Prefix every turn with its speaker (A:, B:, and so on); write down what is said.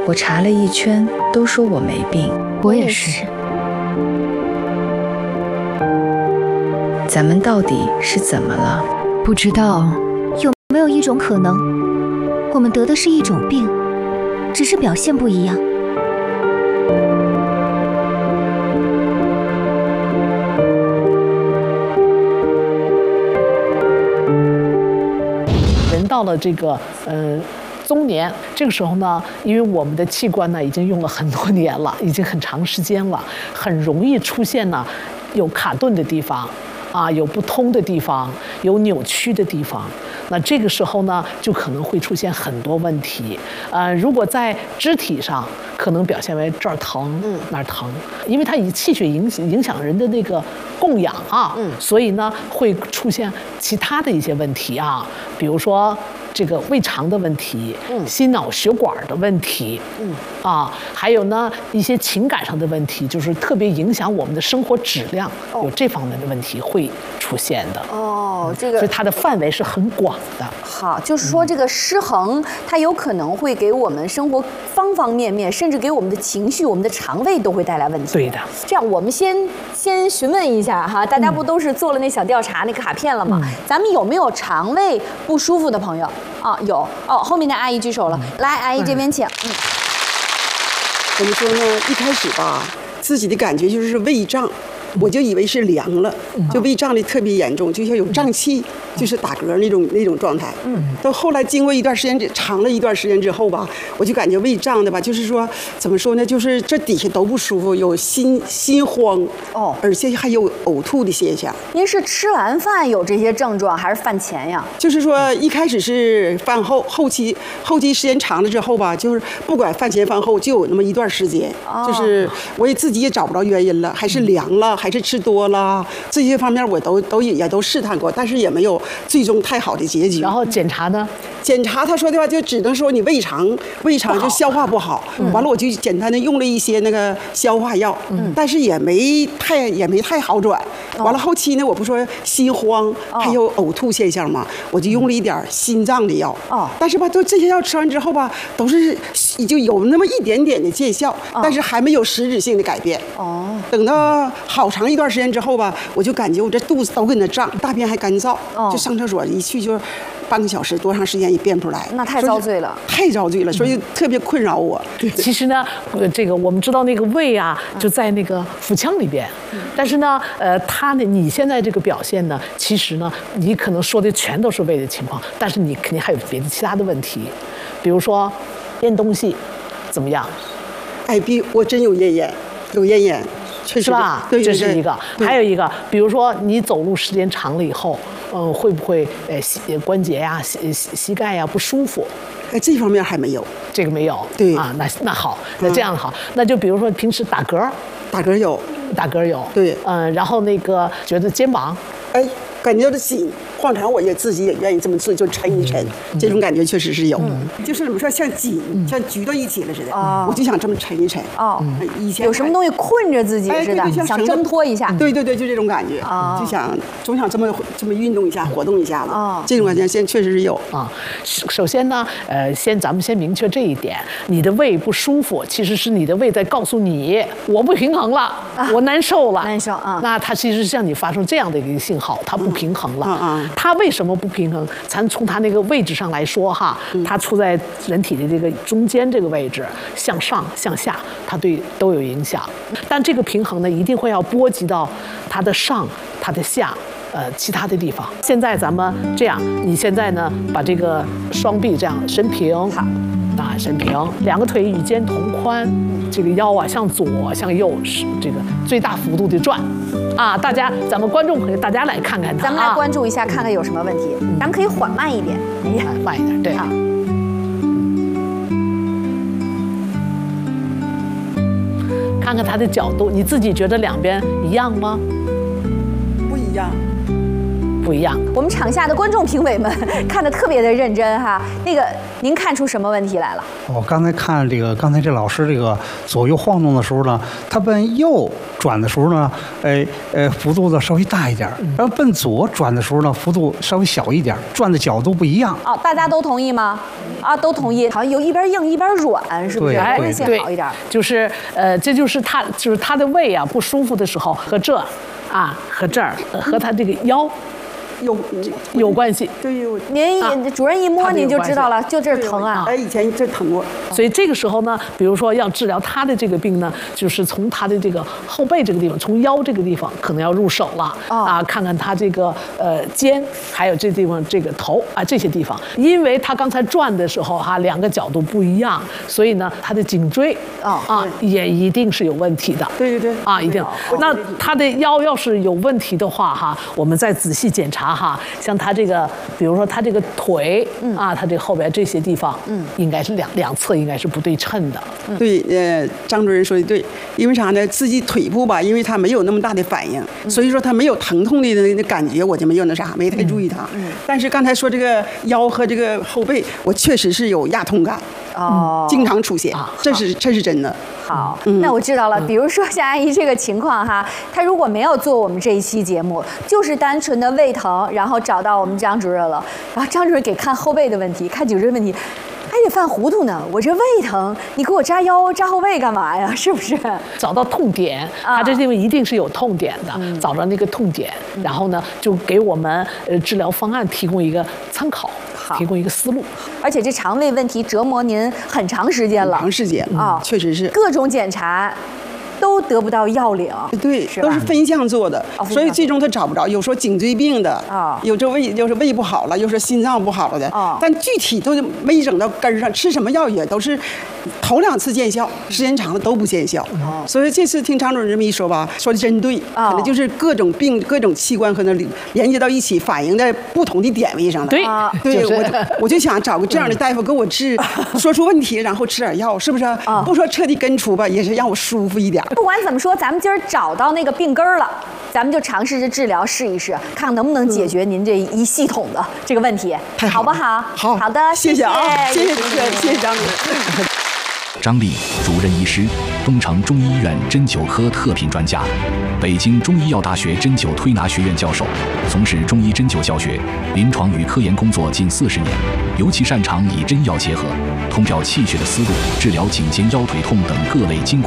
A: 我查了一圈，都说我没病。
B: 我也是。
A: 咱们到底是怎么了？
B: 不知道。
C: 有没有一种可能，我们得的是一种病，只是表现不一样？
D: 人到了这个中年，这个时候呢，因为我们的器官呢已经用了很多年了，已经很长时间了，很容易出现呢有卡顿的地方。有不通的地方，有扭曲的地方，那这个时候呢，就可能会出现很多问题。如果在肢体上，可能表现为这儿疼，那儿疼，因为它以气血影响人的那个供氧所以呢会出现其他的一些问题比如说这个胃肠的问题，心脑血管的问题，还有呢一些情感上的问题，就是特别影响我们的生活质量，有这方面的问题会出现的。
E: 这个，
D: 所以它的范围是很广的。
E: 好，就是说这个失衡，它有可能会给我们生活方方面面，甚至给我们的情绪、我们的肠胃都会带来问题。
D: 对的。
E: 这样，我们先询问一下哈，大家不都是做了那小调查那个卡片了吗？咱们有没有肠胃不舒服的朋友？有后面的阿姨举手了，来，阿姨这边请。
F: 怎么说呢？一开始吧，自己的感觉就是胃胀。我就以为是凉了，就胃胀的特别严重，就像有胀气，就是打嗝那种状态。到后来经过一段时间，长了一段时间之后吧，我就感觉胃胀的吧，就是说怎么说呢，就是这底下都不舒服，有心慌而且还有呕吐的现象。
E: 您是吃完饭有这些症状，还是饭前呀？
F: 就是说一开始是饭后，后期时间长了之后吧，就是不管饭前饭后就有那么一段时间，就是我自己也找不着原因了，还是凉了。还是吃多了，这些方面我也都试探过，但是也没有最终太好的结局。
D: 然后检查呢？检
F: 查他说的话就只能说你胃肠就消化不好。完了我就简单的用了一些那个消化药，但是也没太好转。完了后期呢，我不说心慌还有呕吐现象嘛，我就用了一点心脏的药。但是吧，都这些药吃完之后吧，都是就有那么一点点的见效，但是还没有实质性的改变。等到好长一段时间之后吧，我就感觉我这肚子都跟那胀，大便还干燥，就上厕所一去就半个小时，多长时间也便不出来。
E: 那太遭罪了，
F: 太遭罪了，所以特别困扰我。
D: 其实呢，这个我们知道那个胃就在那个腹腔里边，但是呢，你现在这个表现呢，其实呢，你可能说的全都是胃的情况，但是你肯定还有别的其他的问题，比如说咽东西怎么样？
F: 我真有咽炎，有咽炎。
D: 是吧？这是一个，还有一个，比如说你走路时间长了以后，会不会关节呀、膝盖呀不舒服？
F: 这方面还没有，
D: 这个没有。
F: 对
D: 那好，那这样好，那就比如说平时打嗝有，
F: 对，
D: 然后那个觉得肩膀，
F: 感觉到紧，往常我自己也愿意这么做，就抻一抻，这种感觉确实是有。就是怎么说，像紧，像聚到一起了似的，我就想这么抻一抻。以前
E: 有什么东西困着自己似的，想挣脱一下。
F: 对，就这种感觉，总想这么运动一下，活动一下子。这种感觉现在确实是有。
D: 首先呢，咱们先明确这一点，你的胃不舒服，其实是你的胃在告诉你，我不平衡了，我难受了。那它其实是向你发出这样的一个信号，它不平衡了。它为什么不平衡？咱从它那个位置上来说它处在人体的这个中间这个位置，向上向下，它都有影响。但这个平衡呢，一定会要波及到它的上、它的下。其他的地方。现在咱们这样，你现在呢，把这个双臂这样伸平，好，伸平，两个腿与肩同宽，这个腰向左向右是这个最大幅度的转，咱们观众朋友大家来看看它，
E: 咱们来关注一下，看看有什么问题。咱们可以缓慢一点，
D: 慢一点，对。看看它的角度，你自己觉得两边一样吗？
F: 不一样。
D: 不一样。
E: 我们场下的观众评委们看得特别的认真哈。那个您看出什么问题来了？
G: 我刚才看刚才这老师这个左右晃动的时候呢，他奔右转的时候呢，幅度呢稍微大一点，然后奔左转的时候呢，幅度稍微小一点，转的角度不一样。
E: 大家都同意吗？都同意，好像有一边硬一边软，是不是？
G: 对，
E: 先好一点。
D: 就是这就是他的胃啊不舒服的时候和这啊和这儿和他这个腰。有关系，
F: 对，
E: 您主任一摸您就知道了，就这儿疼啊。
F: 以前这疼过，
D: 所以这个时候呢，比如说要治疗他的这个病呢，就是从他的这个后背这个地方，从腰这个地方可能要入手了看看他这个肩，还有这地方这个头这些地方，因为他刚才转的时候两个角度不一样，所以呢他的颈椎也一定是有问题的。
F: 对
D: 一定。那他的腰要是有问题的话我们再仔细检查。像他这个，比如说他这个腿他这后边这些地方，应该是两侧应该是不对称的。
F: 对，张主任说的对，因为啥呢？自己腿部吧，因为他没有那么大的反应，所以说他没有疼痛的那感觉，我就没有没太注意他。但是刚才说这个腰和这个后背，我确实是有压痛感，经常出现，这是真的。
E: 好，那我知道了。比如说像阿姨这个情况她如果没有做我们这一期节目，就是单纯的胃疼，然后找到我们张主任了，然后张主任给看后背的问题，看颈椎问题，还得犯糊涂呢。我这胃疼，你给我扎腰扎后背干嘛呀？是不是？
D: 找到痛点，他这地方一定是有痛点的，找到那个痛点，然后呢就给我们治疗方案提供一个参考。提供一个思路，
E: 而且这肠胃问题折磨您很长时间了，
F: 长时间确实是
E: 各种检查都得不到要领，
F: 对，都是分项做的，所以最终他找不着。有说颈椎病的有这又是胃不好了，又是心脏不好了的但具体都没整到根儿上，吃什么药也都是头2次见效，时间长了都不见效。所以这次听张主任这么一说吧，说的真对，可能就是各种病、各种器官和那连接到一起，反映在不同的点位上的。
D: 对，
F: 我就想找个这样的大夫给我治，说出问题，然后吃点药，是不是？不说彻底根除吧，也是让我舒服一点。
E: 不管怎么说，咱们今儿找到那个病根儿了，咱们就尝试着治疗，试一试，看看能不能解决您这一系统的这个问题，好不好？好的，
F: 谢谢啊，谢谢主任，谢谢张主任。
H: 张丽，主任医师，东城中医院针灸科特聘专家，北京中医药大学针灸推拿学院教授，从事中医针灸教学、临床与科研工作近40年，尤其擅长以针药结合、通调气血的思路治疗颈肩腰腿痛等各类筋骨